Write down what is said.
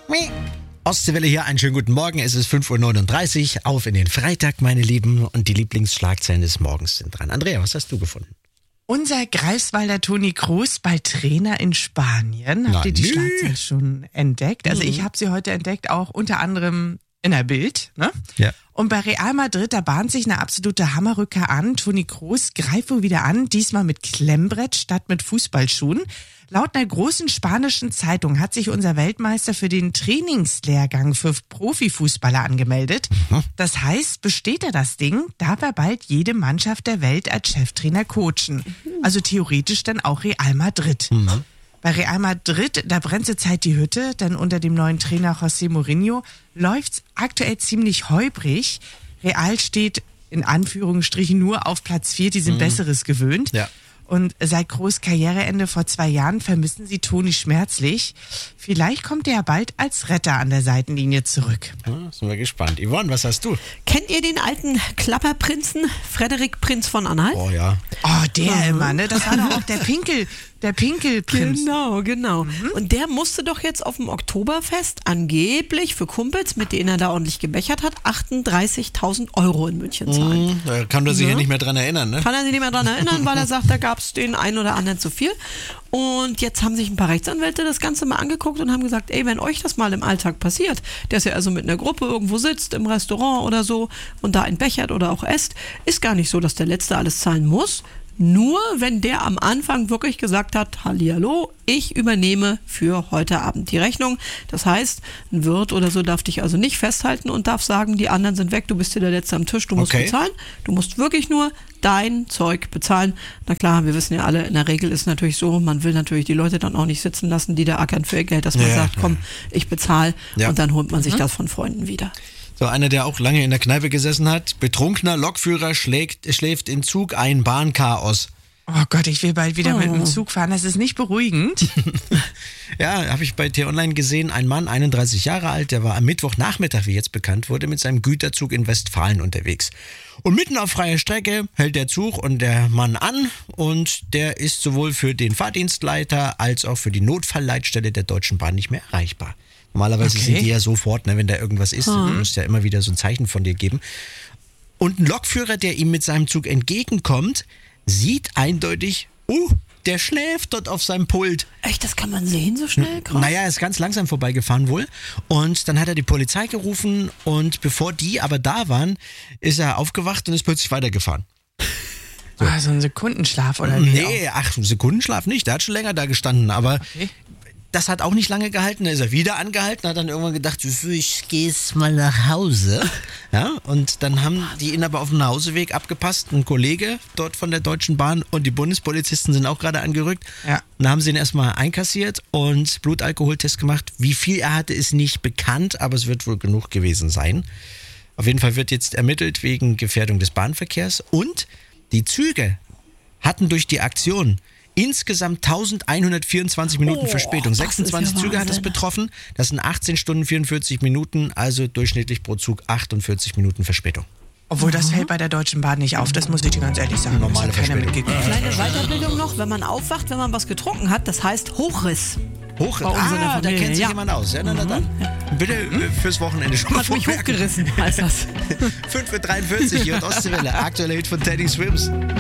Ostseewelle hier, einen schönen guten Morgen. Es ist 5.39 Uhr, auf in den Freitag, meine Lieben. Und die Lieblingsschlagzeilen des Morgens sind dran. Andrea, was hast du gefunden? Unser Greifswalder Toni Kroos bald Trainer in Spanien. Habt ihr die Schlagzeile schon entdeckt? Also ich habe sie heute entdeckt, auch unter anderem in der Bild. Ne? Ja. Und bei Real Madrid, da bahnt sich eine absolute Hammerrückkehr an. Toni Kroos greift wohl wieder an, diesmal mit Klemmbrett statt mit Fußballschuhen. Laut einer großen spanischen Zeitung hat sich unser Weltmeister für den Trainingslehrgang für Profifußballer angemeldet. Das heißt, besteht er das Ding, darf er bald jede Mannschaft der Welt als Cheftrainer coachen. Also theoretisch dann auch Real Madrid. Bei Real Madrid, da brennt zurzeit die Hütte, denn unter dem neuen Trainer José Mourinho läuft's aktuell ziemlich holprig. Real steht in Anführungsstrichen nur auf Platz 4, die sind Besseres gewöhnt. Ja. Und seit Kroos Karriereende vor 2 Jahren vermissen sie Toni schmerzlich. Vielleicht kommt er ja bald als Retter an der Seitenlinie zurück. Ja, sind wir gespannt. Yvonne, was hast du? Kennt ihr den alten Klapperprinzen, Frederik Prinz von Anhalt? Oh ja. Oh, der immer, ne? Das war doch auch der Pinkelprinz. Genau. Und der musste doch jetzt auf dem Oktoberfest angeblich für Kumpels, mit denen er da ordentlich gebechert hat, 38.000 Euro in München zahlen. Da kann er sich ja nicht mehr dran erinnern, ne? Kann er sich nicht mehr dran erinnern, weil er sagt, da gab es den einen oder anderen zu viel. Und jetzt haben sich ein paar Rechtsanwälte das Ganze mal angeguckt und haben gesagt, ey, wenn euch das mal im Alltag passiert, dass ihr also mit einer Gruppe irgendwo sitzt, im Restaurant oder so und da entbechert oder auch esst, ist gar nicht so, dass der Letzte alles zahlen muss. Nur wenn der am Anfang wirklich gesagt hat, hallihallo, ich übernehme für heute Abend die Rechnung. Das heißt, ein Wirt oder so darf dich also nicht festhalten und darf sagen, die anderen sind weg, du bist hier der Letzte am Tisch, du musst bezahlen. Du musst wirklich nur dein Zeug bezahlen. Na klar, wir wissen ja alle, in der Regel ist es natürlich so, man will natürlich die Leute dann auch nicht sitzen lassen, die da ackern für ihr Geld, dass man sagt, komm, ich bezahle und dann holt man sich das von Freunden wieder. So, einer, der auch lange in der Kneipe gesessen hat. Betrunkener Lokführer schläft in Zug ein, Bahnchaos. Oh Gott, ich will bald wieder mit dem Zug fahren. Das ist nicht beruhigend. Ja, habe ich bei T-Online gesehen. Ein Mann, 31 Jahre alt, der war am Mittwochnachmittag, wie jetzt bekannt wurde, mit seinem Güterzug in Westfalen unterwegs. Und mitten auf freier Strecke hält der Zug und der Mann an. Und der ist sowohl für den Fahrdienstleiter als auch für die Notfallleitstelle der Deutschen Bahn nicht mehr erreichbar. Normalerweise sind die ja sofort, ne, wenn da irgendwas ist, du musst ja immer wieder so ein Zeichen von dir geben. Und ein Lokführer, der ihm mit seinem Zug entgegenkommt, sieht eindeutig, der schläft dort auf seinem Pult. Echt, das kann man sehen so schnell? Krass. Naja, er ist ganz langsam vorbeigefahren wohl. Und dann hat er die Polizei gerufen und bevor die aber da waren, ist er aufgewacht und ist plötzlich weitergefahren. So ein Sekundenschlaf oder wie? Nee, ein Sekundenschlaf nicht, der hat schon länger da gestanden, aber das hat auch nicht lange gehalten. Da ist er wieder angehalten, hat dann irgendwann gedacht, ich gehe jetzt mal nach Hause. Ja, und dann haben die ihn aber auf dem Nachhauseweg abgepasst. Ein Kollege dort von der Deutschen Bahn und die Bundespolizisten sind auch gerade angerückt. Ja. Und dann haben sie ihn erstmal einkassiert und Blutalkoholtest gemacht. Wie viel er hatte, ist nicht bekannt, aber es wird wohl genug gewesen sein. Auf jeden Fall wird jetzt ermittelt wegen Gefährdung des Bahnverkehrs. Und die Züge hatten durch die Aktion insgesamt 1124 Minuten Verspätung. 26 Züge hat das betroffen. Das sind 18 Stunden 44 Minuten, also durchschnittlich pro Zug 48 Minuten Verspätung. Obwohl, das fällt bei der Deutschen Bahn nicht auf, das muss ich dir ganz ehrlich sagen. Normale Verspätung. Kleine Weiterbildung noch, wenn man aufwacht, wenn man was getrunken hat, das heißt Hochriss. Hochriss? Da kennt sich jemand aus. Ja, na dann. Bitte fürs Wochenende schon mal vormerken. Hat mich hochgerissen, heißt das. 5.43 Uhr hier und Ostseewelle, aktueller Hit von Teddy Swims.